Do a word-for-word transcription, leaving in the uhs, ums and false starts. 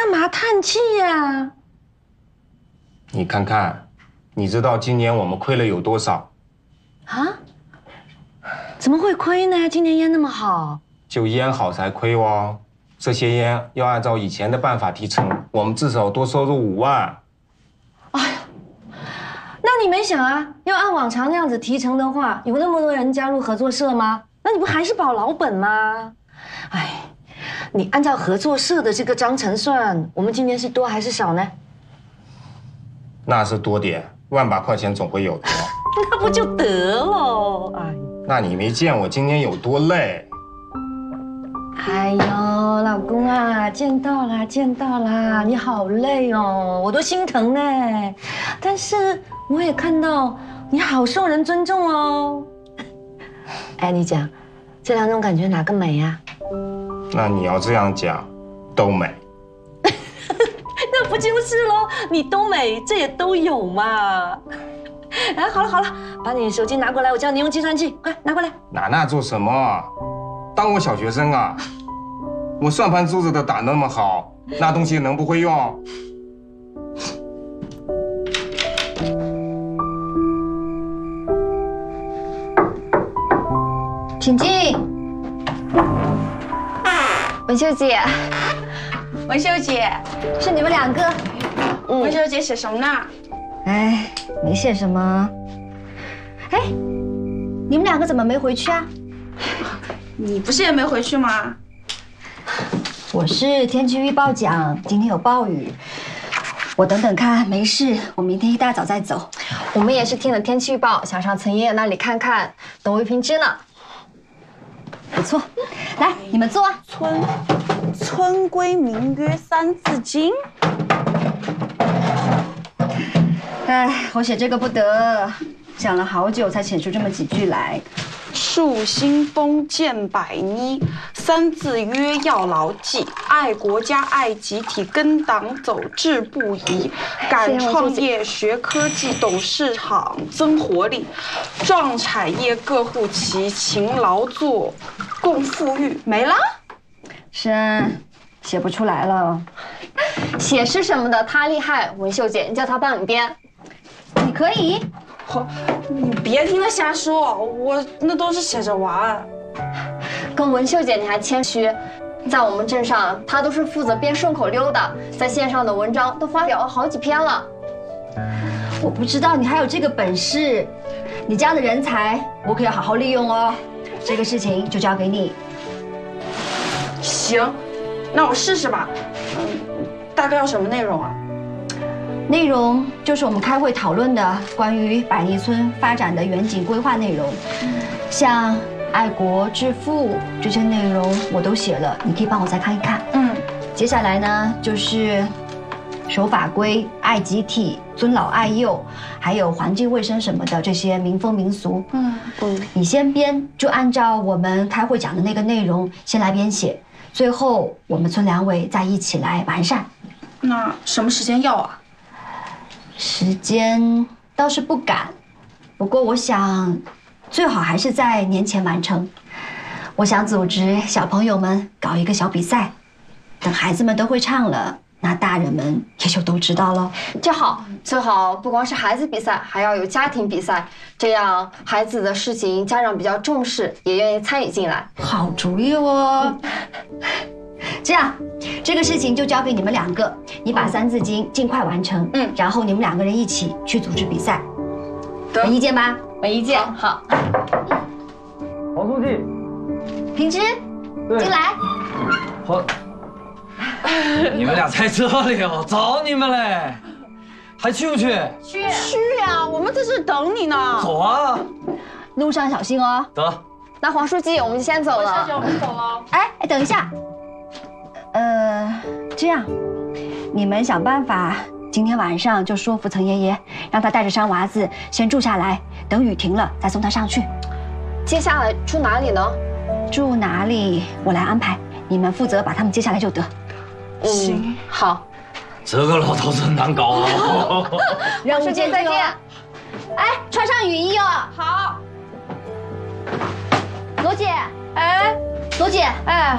干嘛叹气呀？ 你看看，你知道今年我们亏了有多少？ 啊？怎么会亏呢？今年烟那么好， 就烟好才亏哦。这些烟要按照以前的办法提成，我们至少多收入五万。 哎呀，那你没想啊，要按往常那样子提成的话，有那么多人加入合作社吗？那你不还是保老本吗？哎，你按照合作社的这个章程算，我们今年是多还是少呢？ 那是多点，万把块钱总会有的。 那不就得了？哎， 那你没见我今年有多累？ 哎呦，老公啊，见到啦，见到啦，你好累哦，我都心疼呢。但是我也看到你好受人尊重哦。哎，你讲，这两种感觉哪个美呀？ 那你要这样讲，都美。 那不就是喽？你都美，这也都有嘛。哎，好了好了，把你手机拿过来，我教你用计算器，快拿过来。 拿那做什么？当我小学生啊？我算盘珠子都打那么好，那东西能不会用？ 请进。文秀姐， 文秀姐， 是你们两个。 嗯，文秀姐写什么呢？ 哎，没写什么。哎，你们两个怎么没回去啊？ 你不是也没回去吗？ 我是天气预报讲今天有暴雨，我等等看，没事，我明天一大早再走。 我们也是听了天气预报，想上陈爷爷那里看看，等我一瓶汁呢。 不错，来，你们坐啊。 村村规民约三字经。 哎，我写这个不得，想了好久才写出这么几句来。 树新风见百妮，三字约要牢记。爱国家爱集体，跟党走志不移。敢创业学科技，懂市场增活力。壮产业各户齐，勤劳做共富裕。没了？ 是啊，写不出来了。 写诗什么的他厉害，文秀姐，你叫他帮你编。 你可以。 好，你别听他瞎说，我那都是写着玩。 跟文秀姐你还谦虚，在我们镇上，她都是负责编顺口溜的，在线上的文章都发表了好几篇了。 我不知道你还有这个本事，你这样的人才，我可要好好利用哦。这个事情就交给你。 行，那我试试吧。嗯，大概要什么内容啊？ 内容就是我们开会讨论的关于百丽村发展的远景规划内容，像爱国致富这些内容我都写了，你可以帮我再看一看。嗯，接下来呢就是守法规、爱集体、尊老爱幼，还有环境卫生什么的这些民风民俗。嗯嗯，你先编，就按照我们开会讲的那个内容先来编写，最后我们村两委再一起来完善。 那什么时间要啊？ 时间倒是不赶，不过我想最好还是在年前完成。我想组织小朋友们搞一个小比赛，等孩子们都会唱了，那大人们也就都知道了。 这好，最好不光是孩子比赛，还要有家庭比赛，这样孩子的事情家长比较重视，也愿意参与进来。 好主意哦。这样，这个事情就交给你们两个，你把《三字经》尽快完成，嗯，然后你们两个人一起去组织比赛，没意见吧？ 没意见。好。 黄书记， 平之，进来。 好。你们俩在这里哦，找你们嘞，还去不去？ 去去呀，我们在这等你呢。 走啊， 路上小心哦。 得。 那黄书记，我们就先走了。 小姐，我们走了。 哎哎，等一下。呃，这样，你们想办法，今天晚上就说服陈爷爷，让他带着山娃子先住下来，等雨停了再送他上去。 接下来住哪里呢？ 住哪里我来安排，你们负责把他们接下来就得。 行，嗯、好。 这个老头子难搞哦。 任务见，再见。哎，穿上雨衣哦。 好。 罗姐，哎，罗姐，哎。